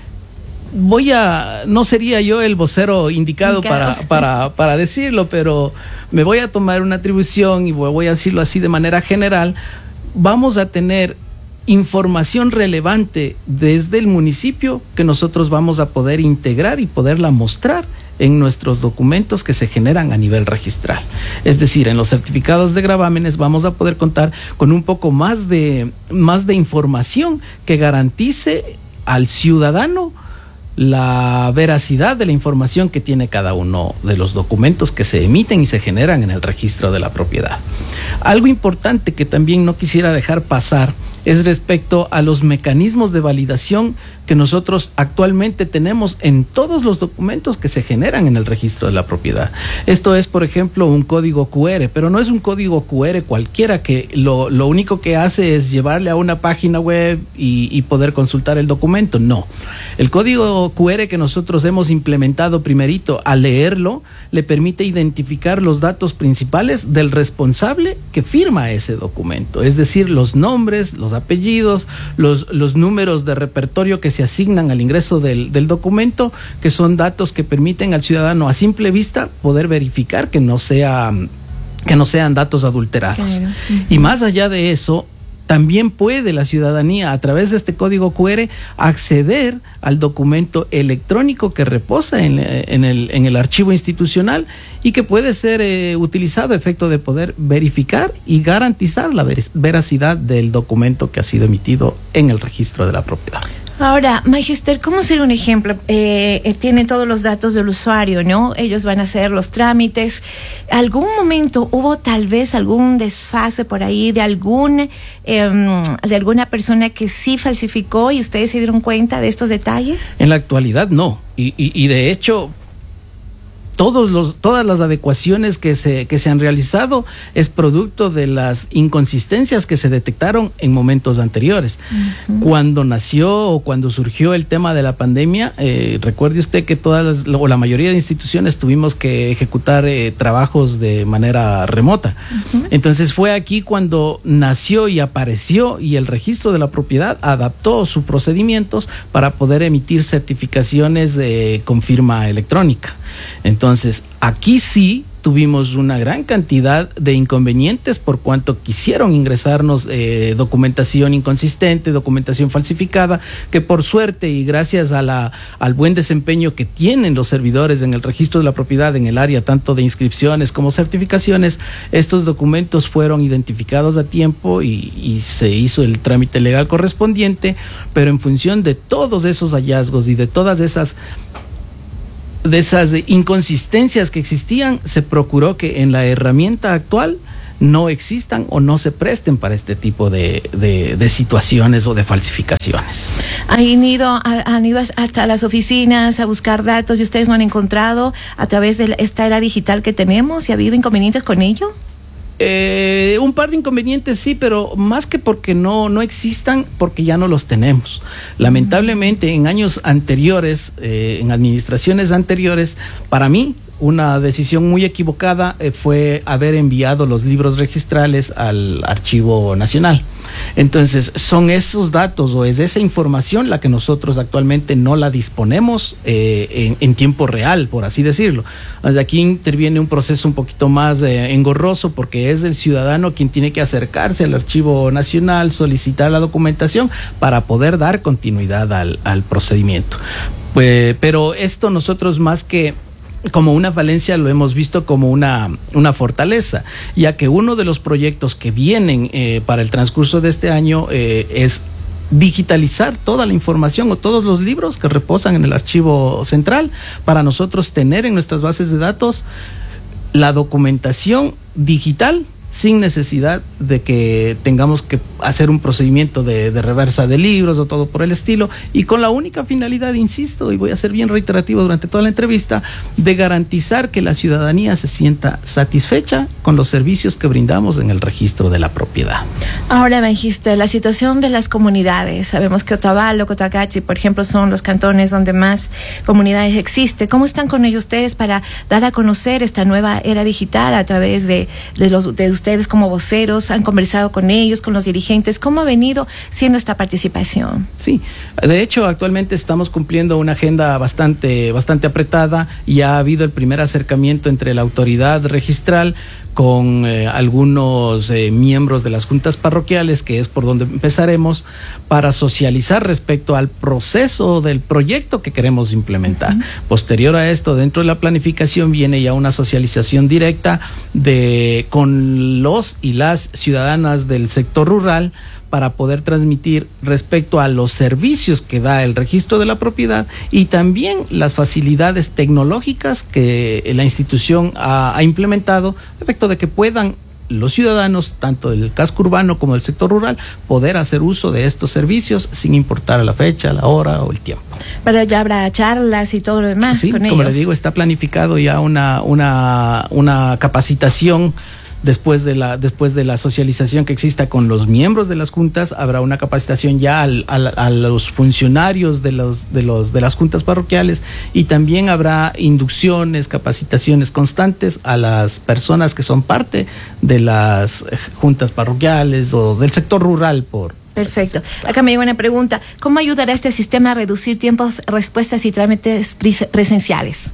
voy a, no sería yo el vocero indicado para, para, para decirlo, pero me voy a tomar una atribución y voy a decirlo así de manera general. Vamos a tener información relevante desde el municipio que nosotros vamos a poder integrar y poderla mostrar en nuestros documentos que se generan a nivel registral. Es decir, en los certificados de gravámenes vamos a poder contar con un poco más de, más de información que garantice al ciudadano la veracidad de la información que tiene cada uno de los documentos que se emiten y se generan en el registro de la propiedad. Algo importante que también no quisiera dejar pasar es respecto a los mecanismos de validación que nosotros actualmente tenemos en todos los documentos que se generan en el registro de la propiedad. Esto es, por ejemplo, un código cu erre, pero no es un código cu erre cualquiera que lo, lo único que hace es llevarle a una página web y, y poder consultar el documento. No. El código cu erre que nosotros hemos implementado primerito, al leerlo, le permite identificar los datos principales del responsable que firma ese documento, es decir, los nombres, los apellidos, los, los números de repertorio que se asignan al ingreso del, del documento, que son datos que permiten al ciudadano a simple vista poder verificar que no sea, que no sean datos adulterados. Claro. Uh-huh. Y más allá de eso, también puede la ciudadanía a través de este código cu erre acceder al documento electrónico que reposa en, en, el, en el archivo institucional y que puede ser eh, utilizado a efecto de poder verificar y garantizar la ver- veracidad del documento que ha sido emitido en el registro de la propiedad. Ahora, Magister, ¿cómo sería un ejemplo? Eh, eh, tienen todos los datos del usuario, ¿no? Ellos van a hacer los trámites. ¿Algún momento hubo tal vez algún desfase por ahí de algún eh, de alguna persona que sí falsificó y ustedes se dieron cuenta de estos detalles? En la actualidad no. Y, y, y de hecho, todos los, todas las adecuaciones que se, que se han realizado es producto de las inconsistencias que se detectaron en momentos anteriores. Uh-huh. Cuando nació o cuando surgió el tema de la pandemia, eh, recuerde usted que todas las, o la mayoría de instituciones tuvimos que ejecutar eh, trabajos de manera remota. Uh-huh. Entonces fue aquí cuando nació y apareció y el registro de la propiedad adaptó sus procedimientos para poder emitir certificaciones de, con firma electrónica. Entonces, aquí sí tuvimos una gran cantidad de inconvenientes por cuanto quisieron ingresarnos eh, documentación inconsistente, documentación falsificada, que por suerte y gracias a la, al buen desempeño que tienen los servidores en el registro de la propiedad en el área tanto de inscripciones como certificaciones, estos documentos fueron identificados a tiempo y, y se hizo el trámite legal correspondiente, pero en función de todos esos hallazgos y de todas esas de esas inconsistencias que existían, se procuró que en la herramienta actual no existan o no se presten para este tipo de, de, de situaciones o de falsificaciones. ¿Han ido, han ido hasta las oficinas a buscar datos y ustedes no han encontrado a través de esta era digital que tenemos y ha habido inconvenientes con ello? Eh, un par de inconvenientes sí, pero más que porque no, no existan, porque ya no los tenemos. Lamentablemente en años anteriores, eh, en administraciones anteriores, para mí una decisión muy equivocada eh, fue haber enviado los libros registrales al Archivo Nacional. Entonces son esos datos o es esa información la que nosotros actualmente no la disponemos eh, en, en tiempo real, por así decirlo. Desde aquí interviene un proceso un poquito más eh, engorroso porque es el ciudadano quien tiene que acercarse al Archivo Nacional, solicitar la documentación para poder dar continuidad al, al procedimiento. Pues, pero esto nosotros más que como una falencia lo hemos visto como una, una fortaleza, ya que uno de los proyectos que vienen eh, para el transcurso de este año eh, es digitalizar toda la información o todos los libros que reposan en el archivo central para nosotros tener en nuestras bases de datos la documentación digital sin necesidad de que tengamos que hacer un procedimiento de, de reversa de libros o todo por el estilo, y con la única finalidad, insisto, y voy a ser bien reiterativo durante toda la entrevista, de garantizar que la ciudadanía se sienta satisfecha con los servicios que brindamos en el registro de la propiedad. Ahora, Magister, la situación de las comunidades. Sabemos que Otavalo, Cotacachi, por ejemplo, son los cantones donde más comunidades existe. ¿Cómo están con ellos ustedes para dar a conocer esta nueva era digital a través de, de los de ustedes como voceros? ¿Han conversado con ellos, con los dirigentes? ¿Cómo ha venido siendo esta participación? Sí, de hecho actualmente estamos cumpliendo una agenda bastante, bastante apretada. Ya ha habido el primer acercamiento entre la autoridad registral con eh, algunos eh, miembros de las juntas parroquiales, que es por donde empezaremos, para socializar respecto al proceso del proyecto que queremos implementar. Uh-huh. Posterior a esto, dentro de la planificación viene ya una socialización directa de con los y las ciudadanas del sector rural para poder transmitir respecto a los servicios que da el registro de la propiedad y también las facilidades tecnológicas que la institución ha, ha implementado, a efecto de que puedan los ciudadanos, tanto del casco urbano como del sector rural, poder hacer uso de estos servicios sin importar la fecha, la hora o el tiempo. Pero ya habrá charlas y todo lo demás sí, con como ellos. le digo, está planificado ya una, una, una capacitación. Después de la después de la socialización que exista con los miembros de las juntas, habrá una capacitación ya al, al, a los funcionarios de los de los de las juntas parroquiales, y también habrá inducciones, capacitaciones constantes a las personas que son parte de las juntas parroquiales o del sector rural. Por Perfecto. Acá me llega una pregunta: ¿cómo ayudará este sistema a reducir tiempos, respuestas y trámites presenciales?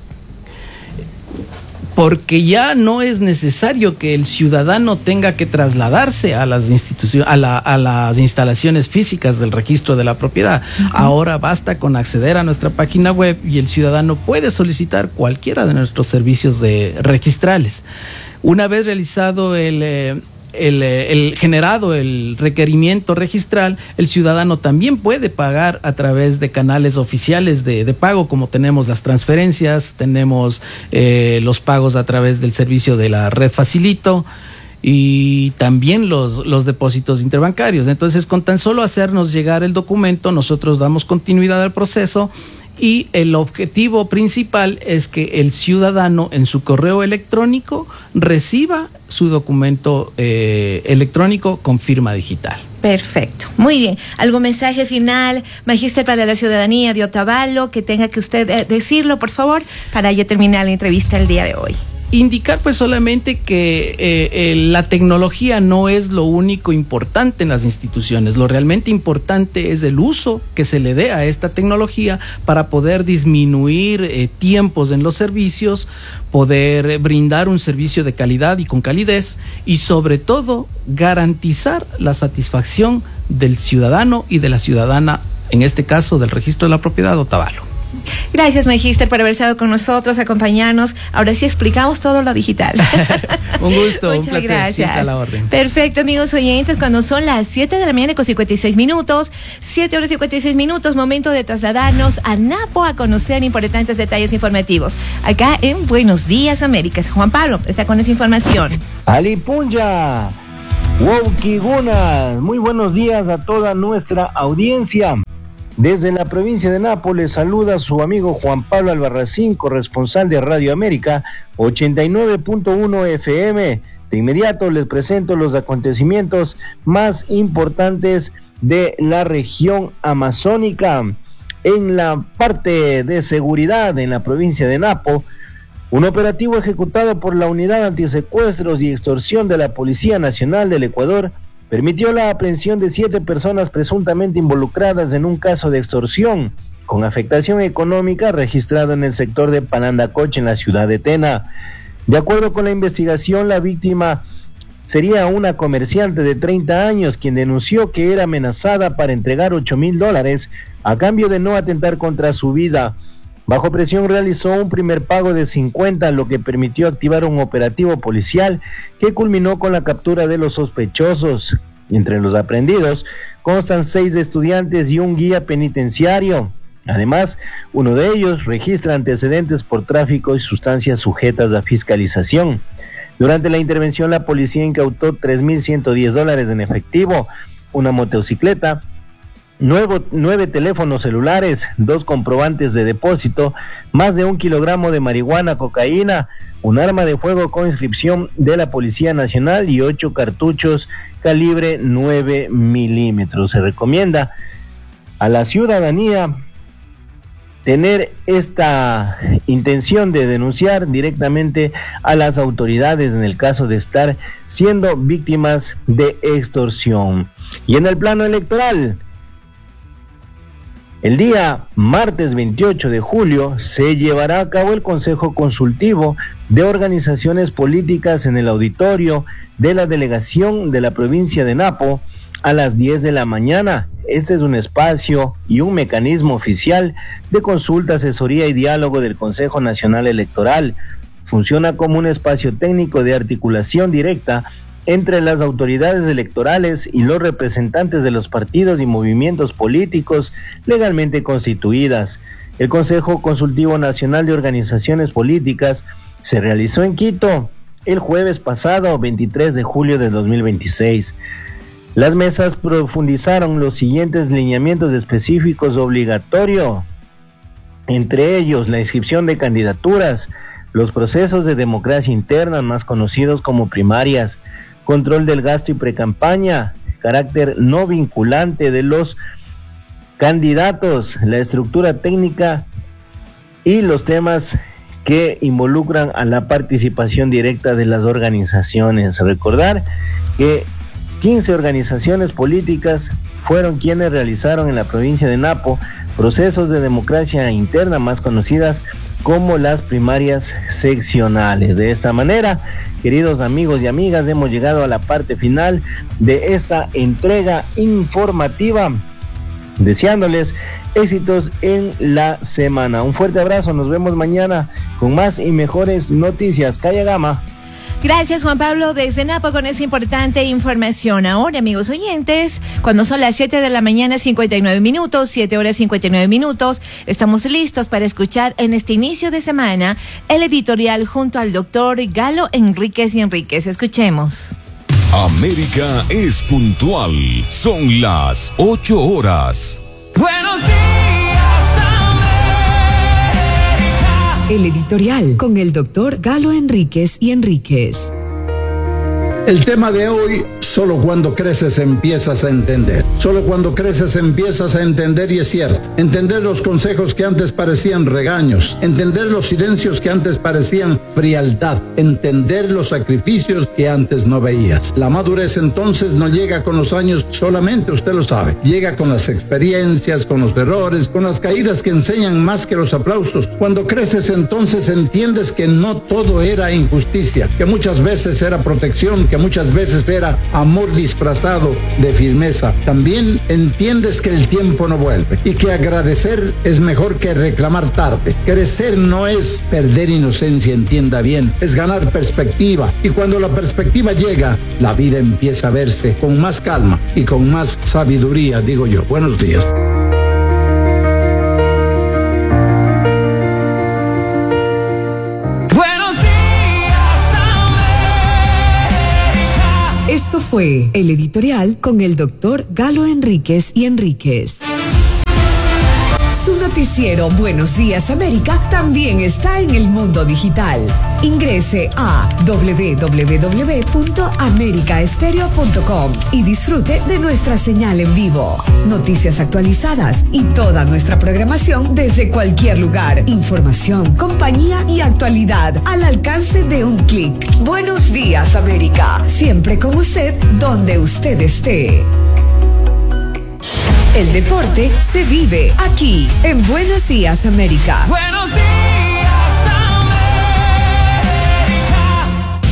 Porque ya no es necesario que el ciudadano tenga que trasladarse a las instituciones, a, la, a las instalaciones físicas del registro de la propiedad. Uh-huh. Ahora basta con acceder a nuestra página web y el ciudadano puede solicitar cualquiera de nuestros servicios de registrales. Una vez realizado el eh, El, el generado el requerimiento registral, el ciudadano también puede pagar a través de canales oficiales de, de pago, como tenemos las transferencias, tenemos eh, los pagos a través del servicio de la red Facilito y también los, los depósitos interbancarios. Entonces, con tan solo hacernos llegar el documento, nosotros damos continuidad al proceso. Y el objetivo principal es que el ciudadano en su correo electrónico reciba su documento eh, electrónico con firma digital. Perfecto, muy bien. ¿Algún mensaje final, Magister, para la ciudadanía de Otavalo que tenga que usted eh, decirlo, por favor, para ya terminar la entrevista el día de hoy? indicar pues solamente que eh, eh, la tecnología no es lo único importante en las instituciones. Lo realmente importante es el uso que se le dé a esta tecnología para poder disminuir eh, tiempos en los servicios, poder eh, brindar un servicio de calidad y con calidez, y sobre todo garantizar la satisfacción del ciudadano y de la ciudadana, en este caso del registro de la propiedad Otavalo. Gracias, Magíster, por haber estado con nosotros, acompañarnos. Ahora sí explicamos todo lo digital. Un gusto, Muchas un placer. Gracias. Siempre a la orden. Perfecto, amigos oyentes, cuando son las siete de la mañana con cincuenta y seis minutos, siete horas y cincuenta y seis minutos, momento de trasladarnos a Napo a conocer importantes detalles informativos. Acá en Buenos Días, Américas. Juan Pablo está con esa información. Alipunja, Wauquiguna, muy buenos días a toda nuestra audiencia. Desde la provincia de Nápoles saluda su amigo Juan Pablo Albarracín, corresponsal de Radio América ochenta y nueve punto uno F M. De inmediato les presento los acontecimientos más importantes de la región amazónica. En la parte de seguridad en la provincia de Napo, un operativo ejecutado por la Unidad Antisecuestros y Extorsión de la Policía Nacional del Ecuador permitió la aprehensión de siete personas presuntamente involucradas en un caso de extorsión con afectación económica registrado en el sector de Panandacoche en la ciudad de Tena. De acuerdo con la investigación, la víctima sería una comerciante de treinta años quien denunció que era amenazada para entregar ocho mil dólares a cambio de no atentar contra su vida. Bajo presión realizó un primer pago de cincuenta, lo que permitió activar un operativo policial que culminó con la captura de los sospechosos. Entre los aprehendidos constan seis estudiantes y un guía penitenciario. Además, uno de ellos registra antecedentes por tráfico y sustancias sujetas a fiscalización. Durante la intervención, la policía incautó tres mil ciento diez dólares en efectivo, una motocicleta, Nuevo, nueve teléfonos celulares, dos comprobantes de depósito, más de un kilogramo de marihuana, cocaína, un arma de fuego con inscripción de la Policía Nacional y ocho cartuchos calibre nueve milímetros. Se recomienda a la ciudadanía tener esta intención de denunciar directamente a las autoridades en el caso de estar siendo víctimas de extorsión. Y en el plano electoral, el día martes veintiocho de julio se llevará a cabo el Consejo Consultivo de Organizaciones Políticas en el auditorio de la delegación de la provincia de Napo a las diez de la mañana. Este es un espacio y un mecanismo oficial de consulta, asesoría y diálogo del Consejo Nacional Electoral. Funciona como un espacio técnico de articulación directa entre las autoridades electorales y los representantes de los partidos y movimientos políticos legalmente constituidas. El Consejo Consultivo Nacional de Organizaciones Políticas se realizó en Quito el jueves pasado, veintitrés de julio de dos mil veintiséis. Las mesas profundizaron los siguientes lineamientos específicos obligatorios, entre ellos la inscripción de candidaturas, los procesos de democracia interna, más conocidos como primarias, control del gasto y precampaña, carácter no vinculante de los candidatos, la estructura técnica y los temas que involucran a la participación directa de las organizaciones. Recordar que quince organizaciones políticas fueron quienes realizaron en la provincia de Napo procesos de democracia interna, más conocidas como las primarias seccionales. De esta manera, queridos amigos y amigas, hemos llegado a la parte final de esta entrega informativa, deseándoles éxitos en la semana. Un fuerte abrazo, nos vemos mañana con más y mejores noticias. Calla Gama. Gracias, Juan Pablo, desde Napo con esa importante información. Ahora, amigos oyentes, cuando son las siete de la mañana, cincuenta y nueve minutos, siete horas cincuenta y nueve minutos, estamos listos para escuchar en este inicio de semana el editorial junto al doctor Galo Enríquez y Enríquez. Escuchemos. América es puntual. Son las ocho horas. Buenos días, América. El editorial con el doctor Galo Enríquez y Enríquez. El tema de hoy, Solo cuando creces empiezas a entender. Solo cuando creces empiezas a entender y es cierto. Entender los consejos que antes parecían regaños. Entender los silencios que antes parecían frialdad. Entender los sacrificios que antes no veías. La madurez entonces no llega con los años solamente, usted lo sabe. Llega con las experiencias, con los errores, con las caídas que enseñan más que los aplausos. Cuando creces entonces entiendes que no todo era injusticia, que muchas veces era protección, que muchas veces era amor disfrazado de firmeza. También entiendes que el tiempo no vuelve y que agradecer es mejor que reclamar tarde. Crecer no es perder inocencia, entienda bien, es ganar perspectiva. Y cuando la perspectiva llega, la vida empieza a verse con más calma y con más sabiduría, digo yo. Buenos días. Esto fue el editorial con el doctor Galo Enríquez y Enríquez. Su noticiero Buenos Días América también está en el mundo digital. Ingrese a doble u doble u doble u punto america estéreo punto com y disfrute de nuestra señal en vivo. Noticias actualizadas y toda nuestra programación desde cualquier lugar. Información, compañía y actualidad al alcance de un clic. Buenos Días América. Siempre con usted donde usted esté. El deporte se vive aquí en Buenos Días América. Buenos días, América.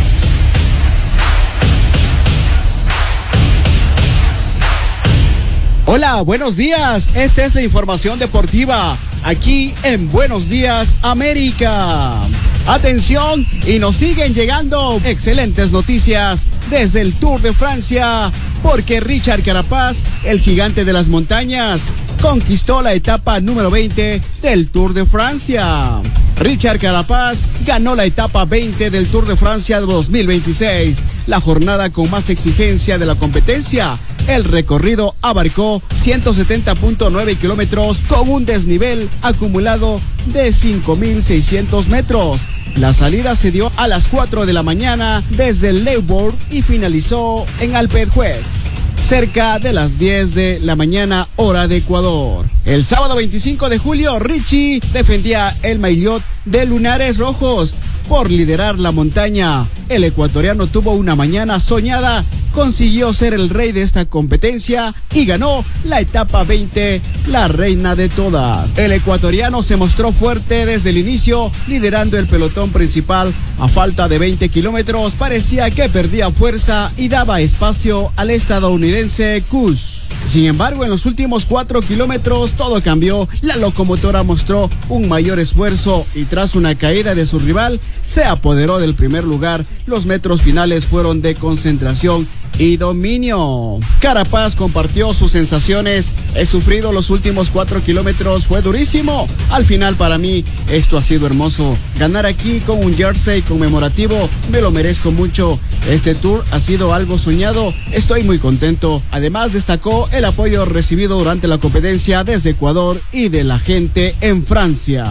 Hola, buenos días. Esta es la información deportiva aquí en Buenos Días América. Atención, y nos siguen llegando excelentes noticias desde el Tour de Francia, porque Richard Carapaz, el gigante de las montañas, conquistó la etapa número veinte del Tour de Francia. Richard Carapaz ganó la etapa veinte del Tour de Francia dos mil veintiséis, la jornada con más exigencia de la competencia. El recorrido abarcó ciento setenta punto nueve kilómetros con un desnivel acumulado de cinco mil seiscientos metros. La salida se dio a las cuatro de la mañana desde Leubourg y finalizó en Alpe d'Huez, cerca de las diez de la mañana hora de Ecuador. El sábado veinticinco de julio, Richie defendía el maillot de Lunares Rojos por liderar la montaña. El ecuatoriano tuvo una mañana soñada, consiguió ser el rey de esta competencia y ganó la etapa veinte, la reina de todas. El ecuatoriano se mostró fuerte desde el inicio, liderando el pelotón principal. A falta de veinte kilómetros, parecía que perdía fuerza y daba espacio al estadounidense Kuss. Sin embargo, en los últimos cuatro kilómetros todo cambió. La locomotora mostró un mayor esfuerzo y tras una caída de su rival, se apoderó del primer lugar. Los metros finales fueron de concentración y dominio. Carapaz compartió sus sensaciones. He sufrido los últimos cuatro kilómetros, fue durísimo. Al final para mí esto ha sido hermoso. Ganar aquí con un jersey conmemorativo, me lo merezco mucho. Este tour ha sido algo soñado, estoy muy contento. Además destacó el apoyo recibido durante la competencia desde Ecuador y de la gente en Francia.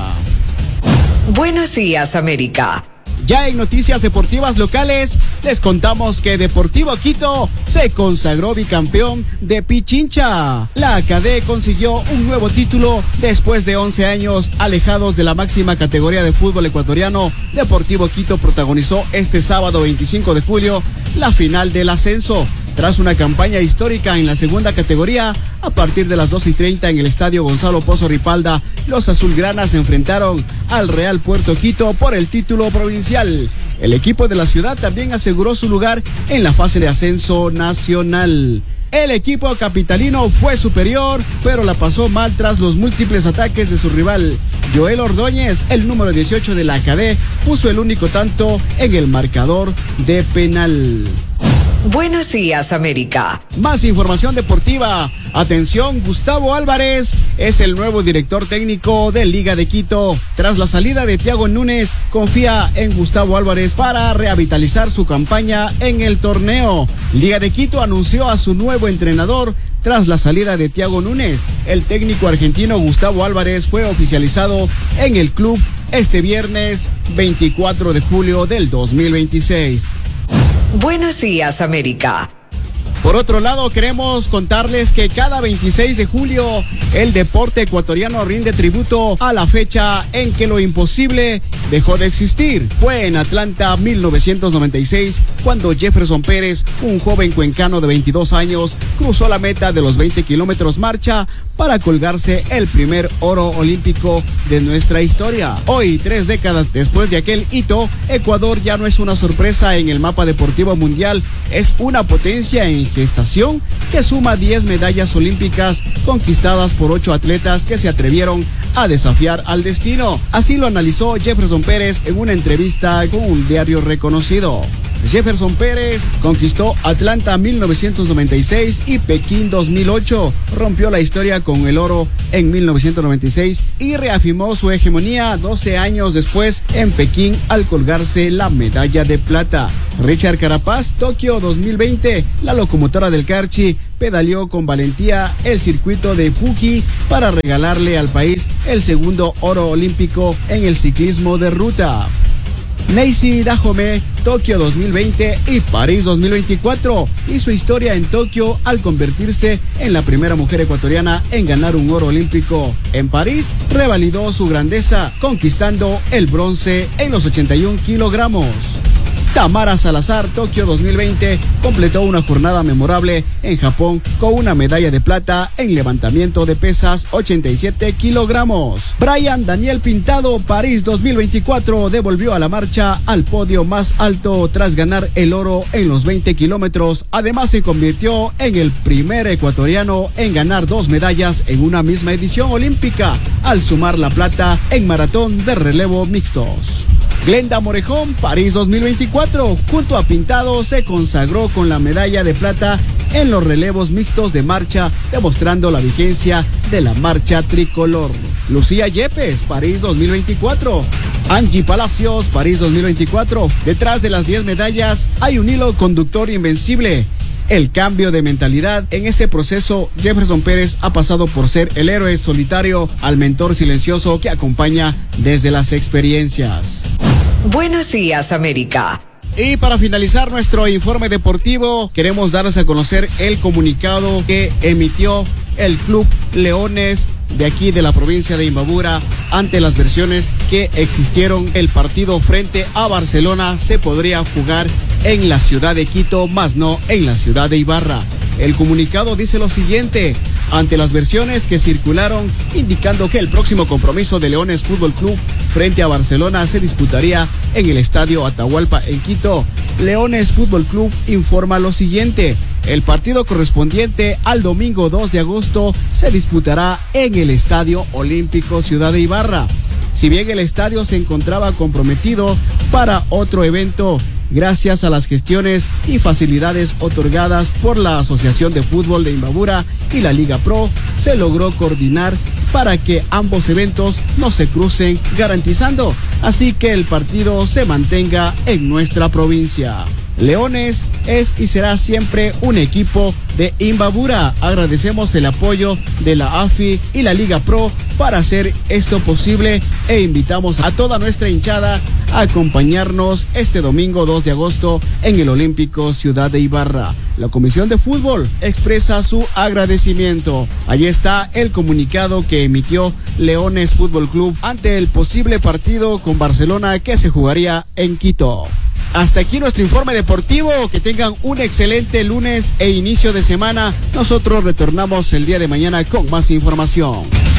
Buenos Días América. Ya en noticias deportivas locales, les contamos que Deportivo Quito se consagró bicampeón de Pichincha. La A C D consiguió un nuevo título después de once años alejados de la máxima categoría de fútbol ecuatoriano. Deportivo Quito protagonizó este sábado veinticinco de julio la final del ascenso. Tras una campaña histórica en la segunda categoría, a partir de las doce y treinta en el estadio Gonzalo Pozo Ripalda, los azulgranas se enfrentaron al Real Puerto Quito por el título provincial. El equipo de la ciudad también aseguró su lugar en la fase de ascenso nacional. El equipo capitalino fue superior, pero la pasó mal tras los múltiples ataques de su rival. Joel Ordóñez, el número dieciocho de la A C D, puso el único tanto en el marcador de penal. Buenos Días América. Más información deportiva. Atención, Gustavo Álvarez es el nuevo director técnico de Liga de Quito. Tras la salida de Thiago Núñez, confía en Gustavo Álvarez para revitalizar su campaña en el torneo. Liga de Quito anunció a su nuevo entrenador tras la salida de Thiago Núñez. El técnico argentino Gustavo Álvarez fue oficializado en el club este viernes veinticuatro de julio del dos mil veintiséis. Buenos Días América. Por otro lado, queremos contarles que cada veintiséis de julio el deporte ecuatoriano rinde tributo a la fecha en que lo imposible dejó de existir. Fue en Atlanta mil novecientos noventa y seis cuando Jefferson Pérez, un joven cuencano de veintidós años, cruzó la meta de los veinte kilómetros marcha para colgarse el primer oro olímpico de nuestra historia. Hoy, tres décadas después de aquel hito, Ecuador ya no es una sorpresa en el mapa deportivo mundial, es una potencia en gestación que suma diez medallas olímpicas conquistadas por ocho atletas que se atrevieron a desafiar al destino. Así lo analizó Jefferson Pérez en una entrevista con un diario reconocido. Jefferson Pérez conquistó Atlanta mil novecientos noventa y seis y Pekín dos mil ocho, rompió la historia con el oro en mil novecientos noventa y seis y reafirmó su hegemonía doce años después en Pekín al colgarse la medalla de plata. Richard Carapaz, Tokio dos mil veinte, la locomotora del Carchi pedaleó con valentía el circuito de Fuji para regalarle al país el segundo oro olímpico en el ciclismo de ruta. Neisy Dajome, Tokio dos mil veinte y París dos mil veinticuatro, hizo historia en Tokio al convertirse en la primera mujer ecuatoriana en ganar un oro olímpico. En París revalidó su grandeza conquistando el bronce en los ochenta y un kilogramos. Tamara Salazar, Tokio dos mil veinte, completó una jornada memorable en Japón con una medalla de plata en levantamiento de pesas ochenta y siete kilogramos. Brian Daniel Pintado, París dos mil veinticuatro, devolvió a la marcha al podio más alto tras ganar el oro en los veinte kilómetros. Además, se convirtió en el primer ecuatoriano en ganar dos medallas en una misma edición olímpica, al sumar la plata en maratón de relevo mixtos. Glenda Morejón, París dos mil veinticuatro, junto a Pintado se consagró con la medalla de plata en los relevos mixtos de marcha, demostrando la vigencia de la marcha tricolor. Lucía Yepes, París dos mil veinticuatro. Angie Palacios, París dos mil veinticuatro. Detrás de las diez medallas hay un hilo conductor invencible: el cambio de mentalidad. En ese proceso, Jefferson Pérez ha pasado por ser el héroe solitario al mentor silencioso que acompaña desde las experiencias. Buenos días, América. Y para finalizar nuestro informe deportivo, queremos darles a conocer el comunicado que emitió el Club Leones de aquí de la provincia de Imbabura ante las versiones que existieron. El partido frente a Barcelona se podría jugar en la ciudad de Quito, más no en la ciudad de Ibarra. El comunicado dice lo siguiente: ante las versiones que circularon indicando que el próximo compromiso de Leones Fútbol Club frente a Barcelona se disputaría en el Estadio Atahualpa en Quito, Leones Fútbol Club informa lo siguiente: el partido correspondiente al domingo dos de agosto se disputará en el Estadio Olímpico Ciudad de Ibarra. Si bien el estadio se encontraba comprometido para otro evento, gracias a las gestiones y facilidades otorgadas por la Asociación de Fútbol de Imbabura y la Liga Pro, se logró coordinar para que ambos eventos no se crucen, garantizando así que el partido se mantenga en nuestra provincia. Leones es y será siempre un equipo de Imbabura. Agradecemos el apoyo de la A F I y la Liga Pro para hacer esto posible e invitamos a toda nuestra hinchada a acompañarnos este domingo dos de agosto en el Olímpico Ciudad de Ibarra. La Comisión de Fútbol expresa su agradecimiento. Allí está el comunicado que emitió Leones Fútbol Club ante el posible partido con Barcelona que se jugaría en Quito. Hasta aquí nuestro informe deportivo. Que tengan un excelente lunes e inicio de semana. Nosotros retornamos el día de mañana con más información.